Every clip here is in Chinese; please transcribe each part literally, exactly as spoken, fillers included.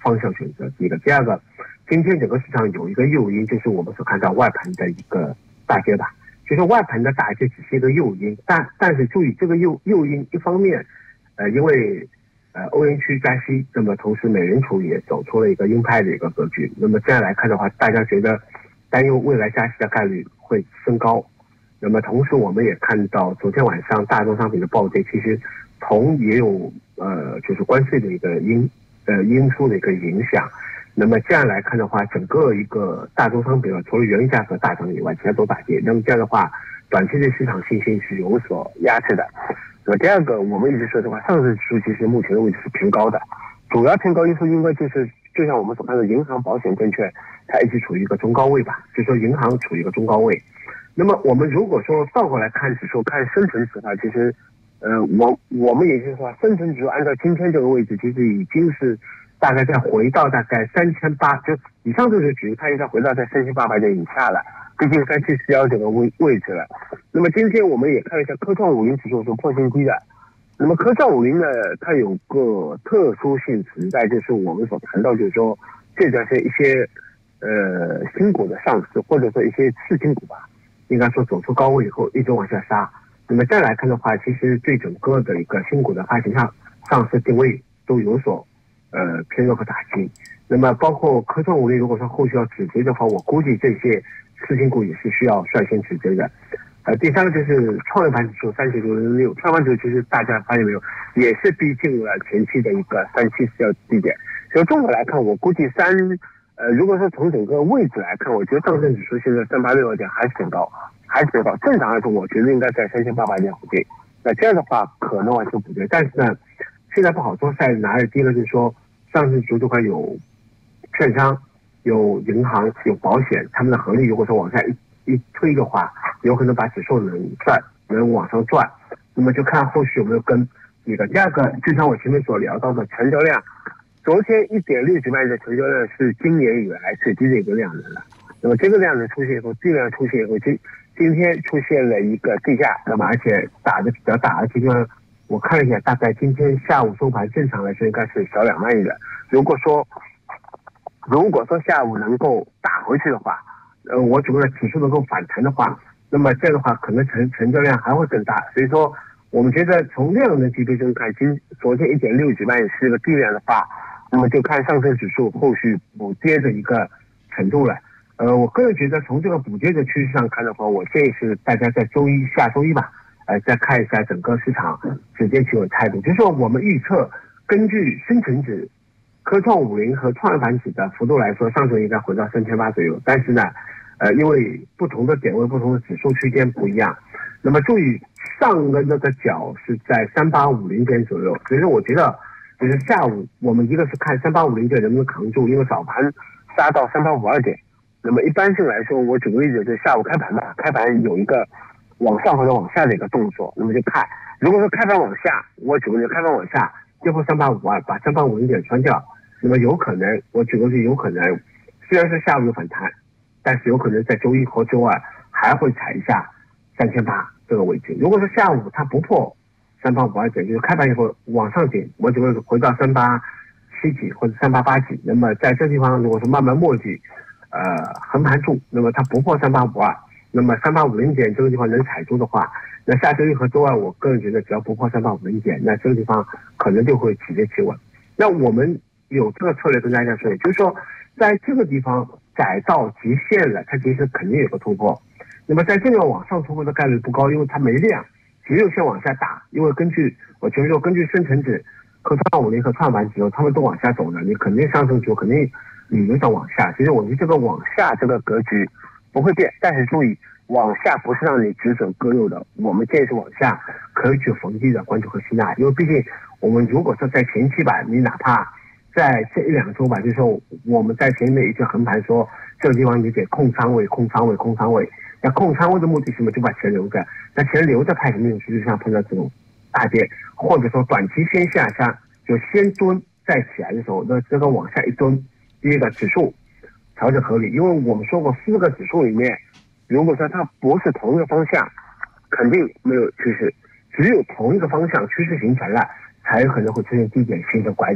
方向选择。第一个，第二个，今天整个市场有一个诱因，就是我们所看到外盘的一个大跌吧。就是外盘的大跌只是一个诱因，但但是注意这个诱诱因一方面，呃，因为呃欧元区加息，那么同时美联储也走出了一个鹰派的一个格局。那么这样来看的话，大家觉得担忧未来加息的概率会升高。那么同时我们也看到昨天晚上大宗商品的暴跌，其实铜也有呃就是关税的一个因呃因素的一个影响。那么这样来看的话，整个一个大宗商品啊，除了原油价格大涨以外，其他都大跌。那么这样的话，短期的市场信心是有所压制的。那么第二个，我们一直说的话，上市指数其实目前的位置是偏高的，主要偏高因素应该就是就像我们所看的银行、保险、证券，它一直处于一个中高位吧，就是说银行处于一个中高位。那么我们如果说倒过来看指数，看深成指的话，其实，呃，我我们也就是说，深成指数按照今天这个位置，其实已经是。大概再回到大概三千八，就以上这个局，它应该回到在三千八百点以下了，毕竟三七四幺这个位位置了。那么今天我们也看一下科创五零指数是破新低的。那么科创五零呢，它有个特殊性存在，就是我们所谈到，就是说这段是一些呃新股的上市，或者说一些次新股吧，应该说走出高位以后一直往下杀。那么再来看的话，其实对整个的一个新股的发行上上市定位都有所。呃，偏弱和打击。那么包括科创五零，如果说后续要止跌的话，我估计这些次新股也是需要率先止跌的。呃，第三个就是创业板指数三九九零六，创业板指数其实大家发现没有，也是逼近了前期的一个三七四幺低点。所以综合来看，我估计三呃，如果说从整个位置来看，我觉得上证指数现在三八六二点还是挺高，还是挺高。正常来说，我觉得应该在三千八百点附近。那这样的话，可能完全不对。但是呢，现在不好说在哪里。第一个就是说。上证指数这块有券商、有银行、有保险，他们的合力如果说往下一一推的话，有可能把指数能转，能往上转。那么就看后续有没有跟一个。第二个，就像我前面所聊到的成交量，昨天一点六几万亿的成交量是今年以来最低的一个量能了。那么这个量能出现以后，地量出现以后，今今天出现了一个地价，那么而且打的比较大，而且就我看了一下，大概今天下午收盘，正常来说应该是小两万亿的。如果说，如果说下午能够打回去的话，呃，我整个指数能够反弹的话，那么这样的话可能成成交量还会更大。所以说，我们觉得从量能级别中看，今昨天一点六几万亿是个地量的话，那么就看上证指数后续补跌的一个程度了。呃，我个人觉得从这个补跌的趋势上看的话，我建议是大家在周一下周一吧。呃，再看一下整个市场直接持有态度，就是说我们预测，根据深成指、科创五零和创业板指的幅度来说，上证应该回到三千八左右。但是呢，呃，因为不同的点位、不同的指数区间不一样，那么注意上的那个角是在三八五零点左右。所以说，我觉得就是下午我们一个是看三八五零点能不能扛住，因为早盘杀到三八五二点。那么一般性来说，我举个例子，就下午开盘吧，开盘有一个。往上或者往下的一个动作，那么就看，如果说开盘往下，我举个例，开盘往下，最后三八五二把三八五零点穿掉，那么有可能，我举个例，有可能，虽然是下午有反弹，但是有可能在周一和周二还会踩一下三千八这个位置。如果说下午它不破三八五二点，就是开盘以后往上点，我举个例回到三八七几或者三八八几，那么在这地方如果说慢慢磨叽，呃，横盘住，那么它不破三八五二。那么三八五零点这个地方能踩住的话，那下周一和周二，我个人觉得只要不破三八五零点，那这个地方可能就会直接企稳。那我们有这个策略跟大家说，就是说在这个地方改到极限了，它其实肯定有个突破。那么在这个往上突破的概率不高，因为它没量，只有先往下打。因为根据我前面说，根据深成指、科创五零和创业板指数，他们都往下走了，你肯定上证指数肯定理论上往下。其实我觉得这个往下这个格局不会变，但是注意，往下不是让你只走割肉的，我们建议是往下可以去逢低的关注和吸纳，因为毕竟我们如果说在前期吧，你哪怕在这一两周吧，就是说我们在前面一直横盘说这个地方你得控仓位、控仓位、控仓位，那控仓位的目的是什么？就把钱留着，那钱留着，它肯定有实质上碰到这种大跌，或者说短期先下杀，就先蹲再起来的时候，那这个往下一蹲，第一个指数调整合理，因为我们说过四个指数里面，如果说它不是同一个方向，肯定没有趋势，只有同一个方向趋势形成了，才有可能会出现低点形成拐点。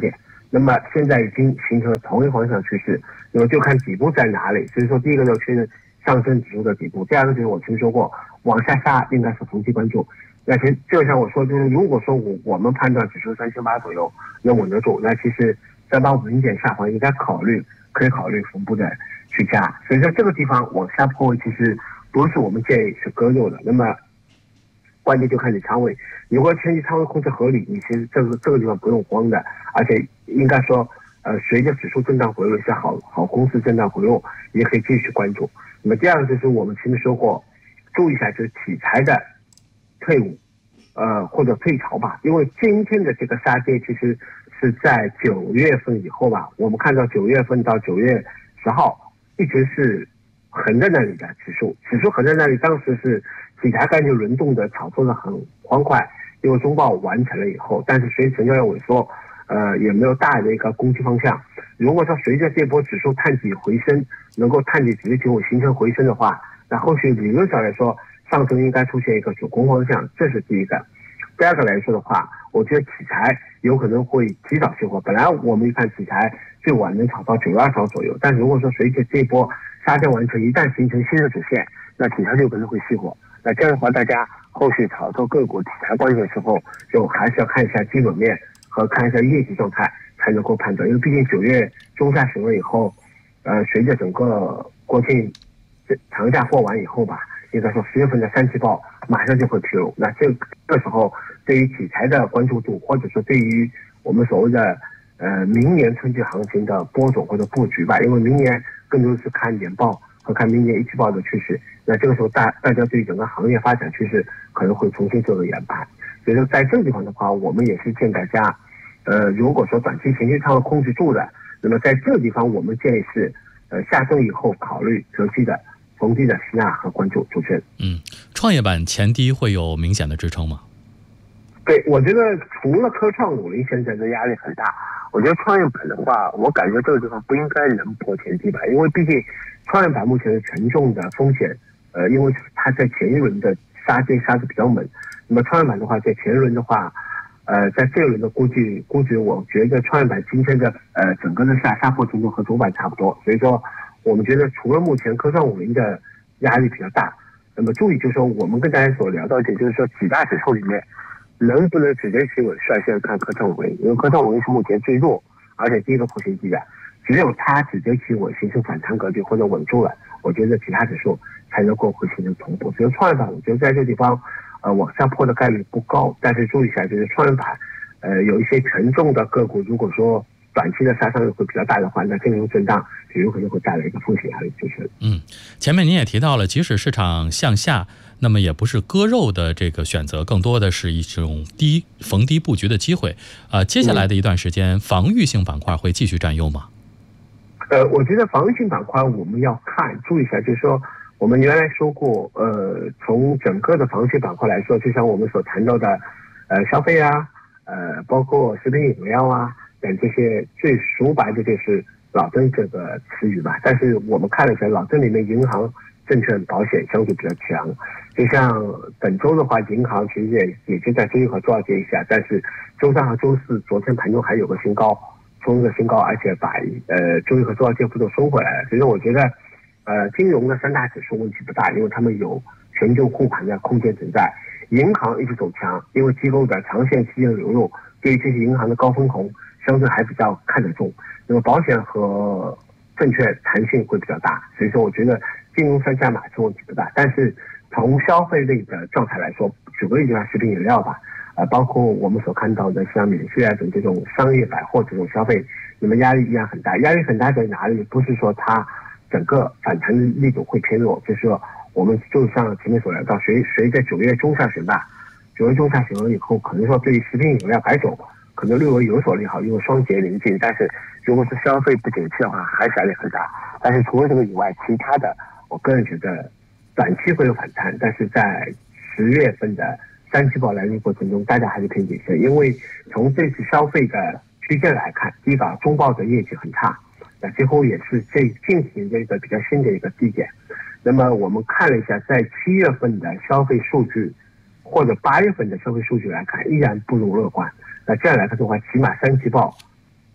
那么现在已经形成了同一方向趋势，那么就看底部在哪里。所以说，第一个呢确认上证指数的底部，第二个就是我前面说过，往下杀应该是逢低关注。那其实就像我说，就是如果说我我们判断指数三千八左右能稳得住，那其实三八五零点下方应该考虑可以考虑同步的去加。所以在这个地方往下破位，其实不是我们建议是割肉的。那么关键就看你仓位，如果前期仓位控制合理，你其实这个这个地方不用慌的，而且应该说，呃，随着指数震荡回落，一些好好公司震荡回落，也可以继续关注。那么第二个就是我们前面说过，注意一下就是题材的退伍，呃或者退潮吧，因为今天的这个杀跌其实是在九月份以后吧，我们看到九月份到九月十号一直是横在那里的指数，指数横在那里，当时是题材概念轮动的炒作的很欢快，因为中报完成了以后，但是随着成交量萎缩，呃也没有大的一个攻击方向。如果说随着这波指数探底回升，能够探底直接结果形成回升的话，那后续理论上来说，上证应该出现一个主攻方向，这是第一个。第二个来说的话，我觉得题材有可能会提早熄火。本来我们一看题材最晚能炒到九月二十号左右，但如果说随着这波杀跌完成，一旦形成新的主线，那题材就可能会熄火。那这样的话，大家后续炒作个股题材关系的时候，就还是要看一下基本面和看一下业绩状态才能够判断。因为毕竟九月中下旬了以后，呃，随着整个国庆长假过完以后吧，应该说十月份的三季报马上就会披露。那这个时候，对于题材的关注度，或者说对于我们所谓的呃明年春季行情的播种或者布局吧，因为明年更多的是看年报和看明年一季报的趋势。那这个时候大大家对整个行业发展趋势可能会重新做个研判。所以说在这个地方的话，我们也是建议大家，呃，如果说短期前期仓位控制住的，那么在这个地方我们建议是，呃，下周以后考虑择机的逢低的吸纳和关注。主持人， 嗯，创业板前低会有明显的支撑吗？ 对，我觉得除了科创五零现在的压力很大，我觉得创业板的话，我感觉这个地方不应该能破前低吧，因为毕竟创业板目前的权重的风险，呃，因为它在前一轮的杀跌杀的比较猛，那么创业板的话，在前一轮的话，呃，在这一轮的估计估计，我觉得创业板今天的呃整个的下下破程度和主板差不多，所以说我们觉得除了目前科创五零的压力比较大，那么注意就是说我们跟大家所聊到一点，就是说几大指数里面能不能直接企稳，率先看科创五零，因为科创五零是目前最弱，而且第一个破新低的，只有它直接企稳形成反弹格局或者稳住了，我觉得其他指数才能够会形成同步。所以创业板我觉得在这个地方，呃，往下破的概率不高，但是注意一下，就是创业板，呃，有一些权重的个股，如果说短期的杀伤力会比较大的话，那这种震荡就有可能会带来一个风险压力。就是嗯，前面您也提到了，即使市场向下，那么也不是割肉的这个选择，更多的是一种低逢低布局的机会。呃，接下来的一段时间，防御性板块会继续占优吗？ 呃，我觉得防御性板块我们要看，注意一下，就是说我们原来说过，呃，从整个的防御性板块来说，就像我们所谈到的，呃，消费啊，呃，包括食品饮料啊等这些最熟白的就是老证这个词语吧。但是我们看了一下，老证里面银行、证券、保险相对比较强。就像本周的话，银行其实也也就在周一和周二跌一下，但是周三和周四昨天盘中还有个新高，冲个新高，而且把呃周一和周二跌幅都收回来了。所以我觉得，呃，金融的三大指数问题不大，因为他们有全球护盘的空间存在。银行一直走强，因为机构的长线资金流入，对于这些银行的高分红相对还比较看得重。那么保险和证券弹性会比较大，所以说我觉得金融三驾马车问题不大。但是从消费类的状态来说，举个例子啊，食品饮料吧，呃，包括我们所看到的像免税啊等这种商业百货这种消费，那么压力依然很大。压力很大在哪里？不是说它整个反弹的力度会偏弱，就是说我们就像前面所聊到，随随着九月中下旬吧，九月中下旬了以后，可能说对于食品饮料、白酒可能略微有所利好，因为双节临近。但是如果是消费不景气的话，还是压力很大。但是除了这个以外，其他的我个人觉得短期会有反弹，但是在十月份的三季报来临过程中，大家还是偏谨慎，因为从这次消费的区间来看，第一个中报的业绩很差，那几乎也是这近几年的一个比较新的一个低点。那么我们看了一下，在七月份的消费数据或者八月份的消费数据来看，依然不容乐观。那这样来看的话，起码三季报，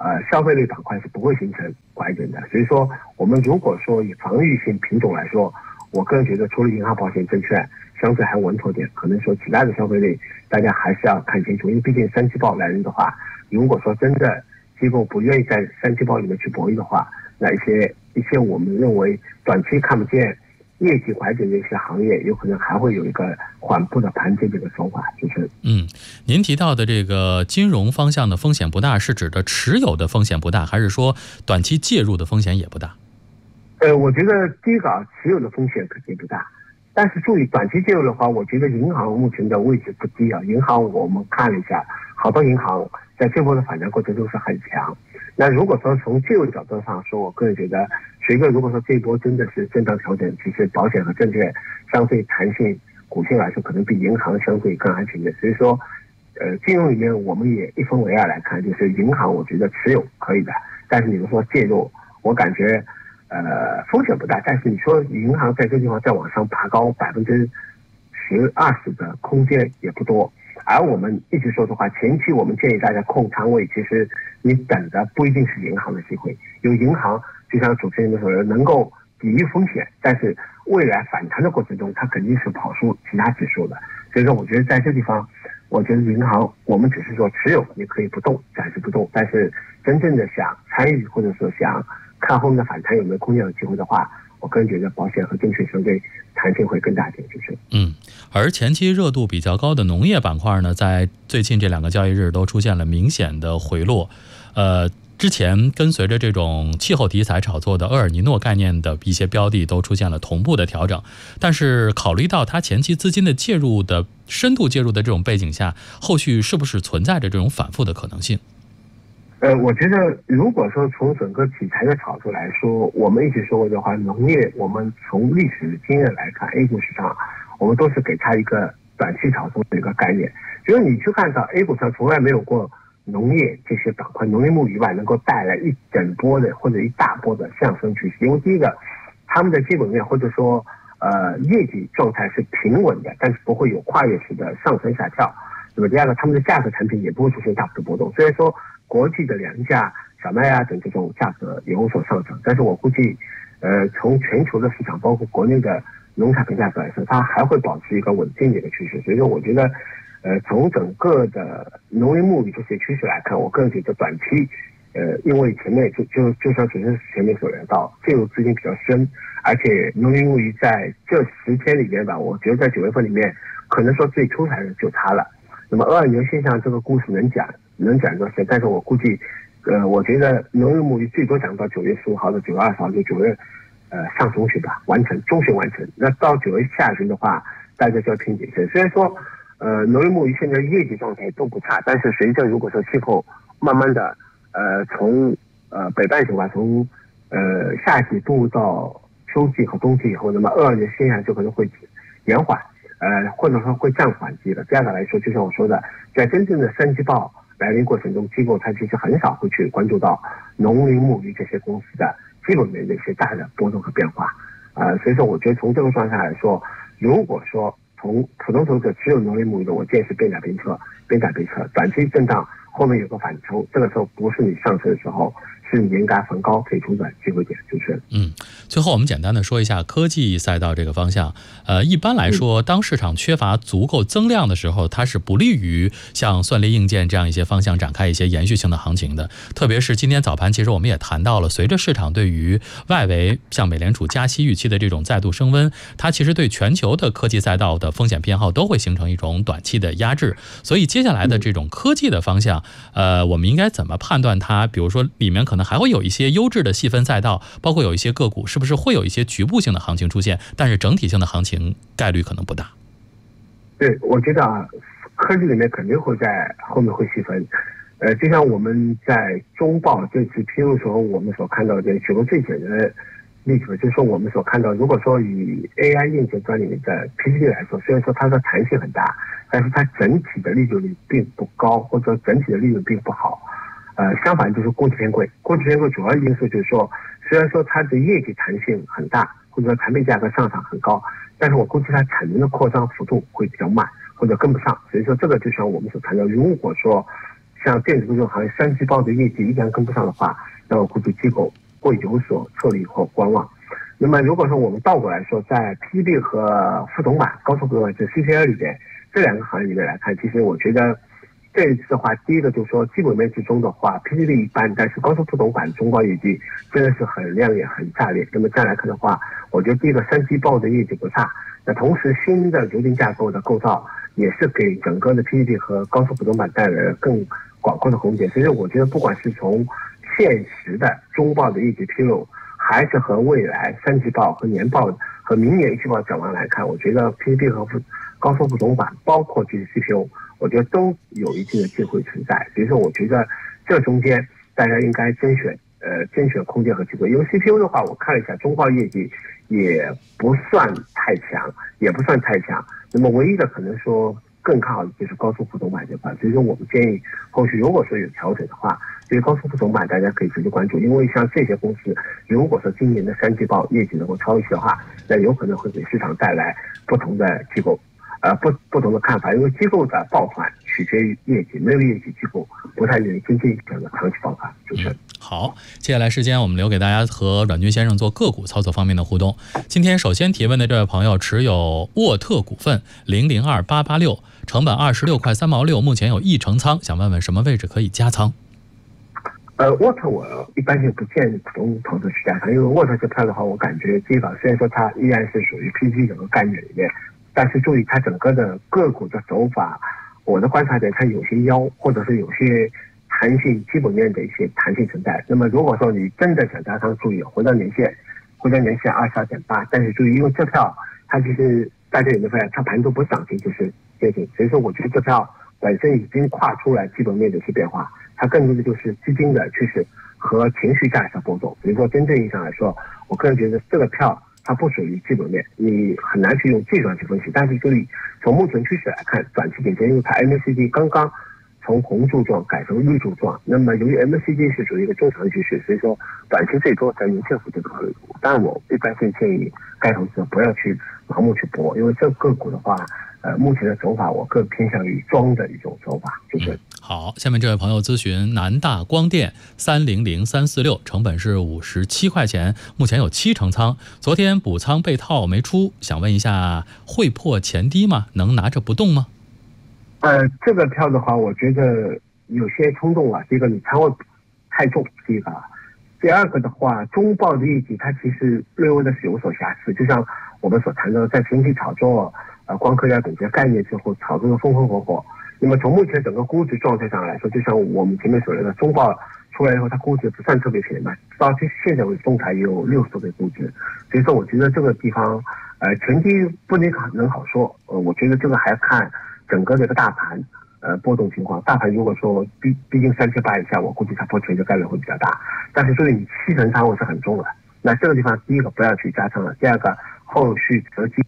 呃消费类板块是不会形成拐点的。所以说，我们如果说以防御性品种来说，我个人觉得除了银行、保险、证券相对还稳妥点，可能说其他的消费类大家还是要看清楚，因为毕竟三季报来源的话，如果说真的机构不愿意在三季报里面去博弈的话，那一些一些我们认为短期看不见业绩拐点的一些行业，有可能还会有一个缓步的盘整这个手法。就是嗯，您提到的这个金融方向的风险不大，是指的持有的风险不大，还是说短期介入的风险也不大？ 呃，我觉得第一个啊，持有的风险肯定不大，但是注意短期介入的话，我觉得银行目前的位置不低啊。银行我们看了一下，好多银行在这波的反弹过程中是很强。那如果说从介入角度上说，我个人觉得，随着如果说这一波真的是震荡调整，其实保险和证券相对弹性股性来说，可能比银行相对更安全的。所以说，呃，金融里面我们也一分为二来看，就是银行我觉得持有可以的，但是你说介入，我感觉。呃，风险不大，但是你说银行在这个地方再往上爬高百分之十、二十的空间也不多。而我们一直说的话，前期我们建议大家控仓位，其实你等的不一定是银行的机会，有银行就像主持人说的，能够抵御风险，但是未来反弹的过程中，它肯定是跑输其他指数的。所以说，我觉得在这地方，我觉得银行我们只是说持有，你可以不动，暂时不动，但是真正的想参与或者说想看后面的反弹有没有空间有机会的话，我个人觉得保险和证券相对弹性会更大一点，就是嗯，而前期热度比较高的农业板块呢，在最近这两个交易日都出现了明显的回落。呃，之前跟随着这种气候题材炒作的厄尔尼诺概念的一些标的都出现了同步的调整，但是考虑到它前期资金的介入的深度介入的这种背景下，后续是不是存在着这种反复的可能性？ 呃，我觉得如果说从整个题材的炒作来说，我们一直说过的话，农业我们从历史经验来看 ，A 股市场我们都是给它一个短期炒作的一个概念。就是你去看到 A 股上从来没有过农业这些板块，农业牧渔吧能够带来一整波的或者一大波的上升趋势。因为第一个，他们的基本面或者说呃业绩状态是平稳的，但是不会有跨越式的上升下跳。那么第二个，他们的价格产品也不会出现大幅的波动。虽然说国际的粮价、小麦啊等这种价格有所上涨，但是我估计，呃，从全球的市场，包括国内的农产品价格来说，它还会保持一个稳定的一个趋势。所以说，我觉得，呃，从整个的农业牧渔这些趋势来看，我个人觉得短期，呃，因为前面就就就像主持人前面所聊到，介入资金比较深，而且农业牧渔在这十天里面吧，我觉得在九月份里面，可能说最出彩的就它了。那么厄尔尼诺现象这个故事能讲能讲多些，但是我估计，呃，我觉得农业牧渔最多讲到九月十五号到九月二十号，就九月，呃，上中旬吧，完成中旬完成。那到九月下旬的话，大家就要听谨慎。虽然说，呃，农业牧渔现在业绩状态都不差，但是随着如果说气候慢慢的，呃，从呃北半球吧，从呃夏季步入到秋季和冬季以后，那么厄尔尼诺现象就可能会延缓。呃，或者说会暂缓期的。第二个来说，就像我说的，在真正的三季报来临过程中，机构它其实很少会去关注到农林牧渔这些公司的基本面的一些大的波动和变化。呃，所以说我觉得从这个状态来说，如果说从普通投资者持有农林牧渔的，我建议是边打边撤，边打边撤，短期震荡后面有个反抽，这个时候不是你上车的时候，是你应该逢高可以出转机会点，就是嗯。最后我们简单的说一下科技赛道这个方向。呃，一般来说，当市场缺乏足够增量的时候，它是不利于像算力硬件这样一些方向展开一些延续性的行情的。特别是今天早盘，其实我们也谈到了，随着市场对于外围像美联储加息预期的这种再度升温，它其实对全球的科技赛道的风险偏好都会形成一种短期的压制。所以接下来的这种科技的方向，呃，我们应该怎么判断它？比如说里面可能还会有一些优质的细分赛道，包括有一些个股是不是会有一些局部性的行情出现，但是整体性的行情概率可能不大。 对，我觉得啊，科技里面肯定会在后面会细分。呃，就像我们在中报这次披露时候，我们所看到的，举个最简单的例子，就是说我们所看到，如果说以 A I 硬件端里面的 P C B 来说，虽然说它的弹性很大，但是它整体的利润率并不高，或者整体的利润并不好。呃，相反就是估值偏贵，估值偏贵主要因素就是说，虽然说它的业绩弹性很大，或者说产品价格上涨很高，但是我估计它产能的扩张幅度会比较慢，或者跟不上。所以说这个就像我们所谈到，如果说像电子部件行业三季报的业绩依然跟不上的话，那我估计机构会有所撤离或观望。那么如果说我们倒过来说，在 P C B 和副总板、高速副总板这 C P I 里边这两个行业里面来看，其实我觉得这一次的话，第一个就是说基本面之中的话 ，P C B 一般，但是高速副总板中报业绩真的是很亮眼、很炸裂。那么这样来看的话，我觉得第一个三季报的业绩不差。那同时新的流金架构的构造也是给整个的 P C B 和高速副总板带来了更广阔的空间。所以我觉得不管是从现实的中报的业绩披露，还是和未来三季报和年报和明年一季报展望来看，我觉得 P C B 和高速副总板，包括就是 C P U， 我觉得都有一定的机会存在。所以说，我觉得这中间大家应该甄选，呃，甄选空间和机会。因为 C P U 的话，我看了一下中报业绩也不算太强，也不算太强。那么唯一的可能说更看好的就是高速副总板这块。所以说，我们建议后续如果说有调整的话，对于高速副总板大家可以持续关注，因为像这些公司，如果说今年的三季报业绩能够超预期的话，那有可能会给市场带来不同的机构。呃，不不同的看法，因为机构的抱团取决于业绩，没有业绩，机构不太愿意真正影响的长期抱团。主持人， 好，接下来时间我们留给大家和阮军先生做个股操作方面的互动。今天首先提问的这位朋友持有沃特股份零零二八八六，成本二十六块三毛六，目前有一成仓，想问问什么位置可以加仓？ 呃，沃特我一般性不建议普通投资去加仓，因为沃特这票的话，我感觉这个虽然说它依然是属于 P C B 整个概念里面。但是注意它整个的个股的走法，我的观察点它有些妖，或者是有些弹性基本面的一些弹性存在。那么如果说你真的想加仓，注意回到年线，回到年线二十二点八，但是注意，因为这票它其实大家有没有发现，它盘中不涨停就是跌停，所以说我觉得这票本身已经跨出来基本面的一些变化，它更多的就是资金的趋势和情绪价值的波动。所以说真正意义上来说，我个人觉得这个票它不属于基本面，你很难去用计算去分析。但是注意，从目前趋势来看，短期顶尖，因为它 M A C D 刚刚从红柱状改成绿柱状，那么由于 M A C D 是属于一个中长趋势，所以说短期最多在年线附近考虑。但我一般性建议该投资者不要去盲目去搏，因为这个股的话，呃，目前的走法我更偏向于庄的一种走法，就是。 嗯好，下面这位朋友咨询南大光电三零零三四六，成本是五十七块钱，目前有七成仓，昨天补仓被套没出，想问一下会破前低吗？能拿着不动吗？ 呃，这个票的话，我觉得有些冲动啊。第一个，你仓位太重，第一个；第二个的话，中报的业绩它其实略微的是有所瑕疵，就像我们所谈到的，在前期炒作呃光刻压等这些概念之后，炒作的风风火火。那么从目前整个估值状态上来说，就像我们前面所说的，中报出来以后，它估值不算特别便宜嘛，到现在为止中台也有六十多倍估值，所以说我觉得这个地方，呃，前低不能能好说，呃，我觉得这个还看整个这个大盘呃波动情况。大盘如果说毕毕竟三千八以下，我估计它破前的概率会比较大，但是注意你七成仓位是很重的，那这个地方第一个不要去加仓了，第二个后续择机。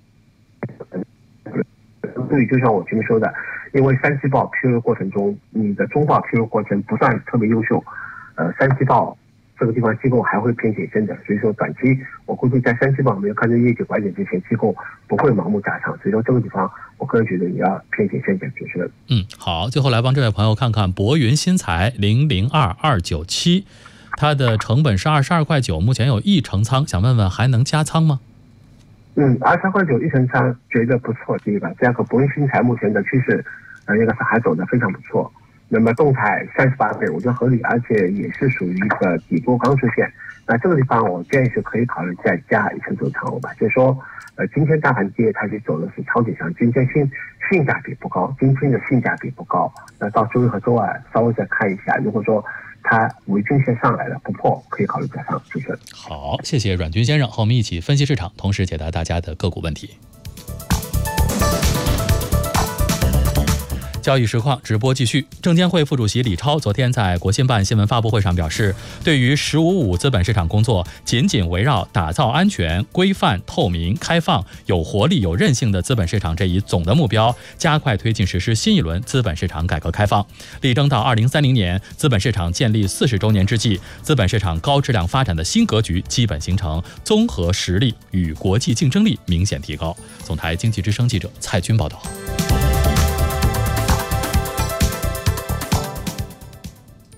注意，就像我前面说的，因为三季报披露过程中，你的中报披露过程不算特别优秀，呃，三季报这个地方机构还会偏谨慎的，所以说短期我估计在三季报没有看见业绩拐点之前，机构不会盲目加仓，所以说这个地方我个人觉得你要偏谨慎点，就是。 嗯，好，最后来帮这位朋友看看博云新材零零二二九七，它的成本是二十二块九，目前有一成仓，想问问还能加仓吗？ 嗯，二十三块九一成仓觉得不错，第一个，第二个博云新材目前的趋势，呃，应该是还走得非常不错。那么动态三十八倍，我觉得合理，而且也是属于一个底部刚出现。那这个地方我建议是可以考虑再加一成左右仓位吧。就是说，呃，今天大盘跌，它去走的是超跌强，今天性性价比不高，今天的性价比不高。那到周一和周二稍微再看一下，如果说它维均线上来了不破，可以考虑加仓，主持人。 好，谢谢阮军先生和我们一起分析市场，同时解答大家的个股问题。交易实况直播继续。证监会副主席李超昨天在国新办新闻发布会上表示，对于“十五五”资本市场工作，紧紧围绕打造安全、规范、透明、开放、有活力、有韧性的资本市场这一总的目标，加快推进实施新一轮资本市场改革开放，力争到二零三零年资本市场建立四十周年之际，资本市场高质量发展的新格局基本形成，综合实力与国际竞争力明显提高。总台经济之声记者蔡军报道。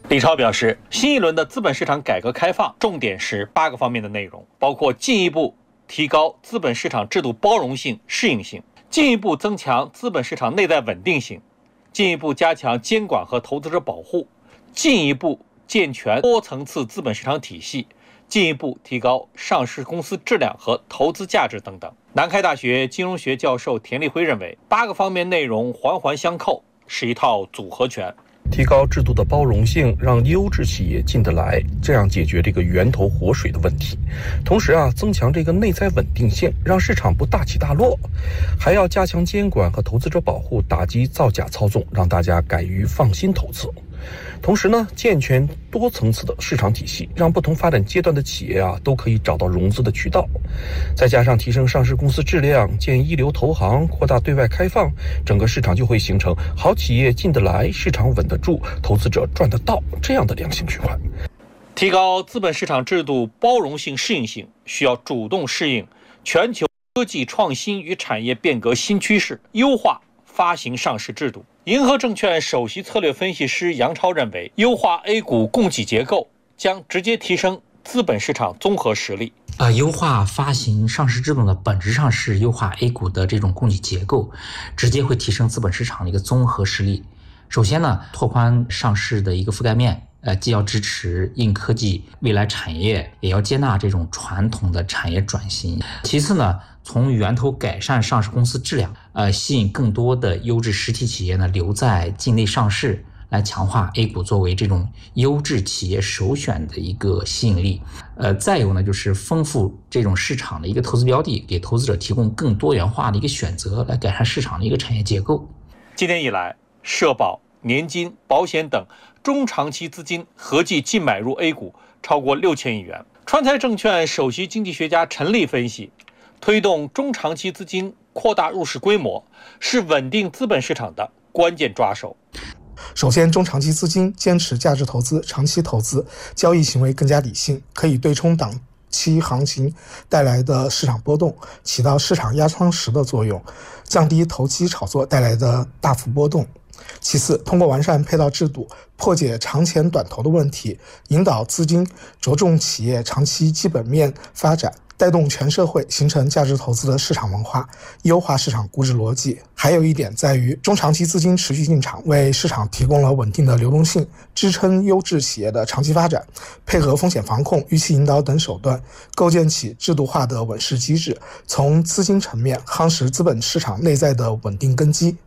李超表示，新一轮的资本市场改革开放重点是八个方面的内容，包括进一步提高资本市场制度包容性、适应性，进一步增强资本市场内在稳定性，进一步加强监管和投资者保护，进一步健全多层次资本市场体系，进一步提高上市公司质量和投资价值等等。南开大学金融学教授田立辉认为，八个方面内容环环相扣，是一套组合拳。 提高制度的包容性，让优质企业进得来，这样解决这个源头活水的问题。同时啊，增强这个内在稳定性，让市场不大起大落。还要加强监管和投资者保护，打击造假操纵，让大家敢于放心投资。同时呢，健全多层次的市场体系，让不同发展阶段的企业啊都可以找到融资的渠道。再加上提升上市公司质量，建一流投行，扩大对外开放，整个市场就会形成好企业进得来，市场稳得住，投资者赚得到这样的良性循环。 提高资本市场制度包容性、适应性，需要主动适应全球科技创新与产业变革新趋势，优化发行上市制度。银河证券首席策略分析师杨超认为，优化 A 股供给结构将直接提升资本市场综合实力。 呃，优化发行上市制度呢，本质上是优化 A 股的这种供给结构，直接会提升资本市场的一个综合实力。首先呢，拓宽上市的一个覆盖面，呃，既要支持硬科技未来产业，也要接纳这种传统的产业转型。其次呢，从源头改善上市公司质量，呃，吸引更多的优质实体企业呢留在境内上市，来强化 A 股作为这种优质企业首选的一个吸引力。呃，再有呢，就是丰富这种市场的一个投资标的，给投资者提供更多元化的一个选择，来改善市场的一个产业结构。 今年以来，社保、年金、保险等中长期资金合计净买入 A 股超过六千亿元。川财证券首席经济学家陈立分析，推动中长期资金扩大入市规模，是稳定资本市场的关键抓手。 首先，中长期资金坚持价值投资、长期投资，交易行为更加理性，可以对冲短期行情带来的市场波动，起到市场压舱石的作用，降低投机炒作带来的大幅波动。其次，通过完善配套制度，破解长钱短投的问题，引导资金着重企业长期基本面发展，带动全社会形成价值投资的市场文化，优化市场估值逻辑。还有一点在于，中长期资金持续进场，为市场提供了稳定的流动性，支撑优质企业的长期发展，配合风险防控、预期引导等手段，构建起制度化的稳市机制，从资金层面夯实资本市场内在的稳定根基。